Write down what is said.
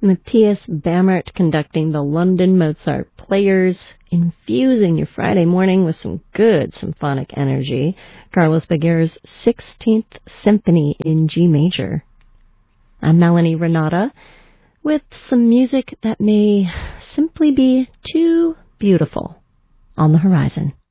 Matthias Bammert conducting the London Mozart Players, infusing your Friday morning with some good symphonic energy. Carlos Baguer's 16th Symphony in G major. I'm Melanie Renata with some music that may simply be too beautiful on the horizon.